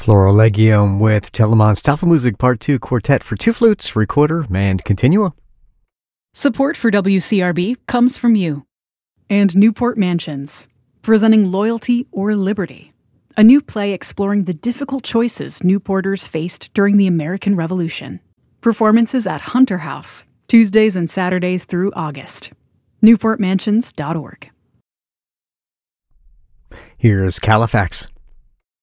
Florilegium with Telemann's Tafelmusik Part 2 Quartet for two flutes, recorder, and continua. Support for WCRB comes from you. And Newport Mansions, presenting Loyalty or Liberty, a new play exploring the difficult choices Newporters faced during the American Revolution. Performances at Hunter House, Tuesdays and Saturdays through August. NewportMansions.org. Here's Califax.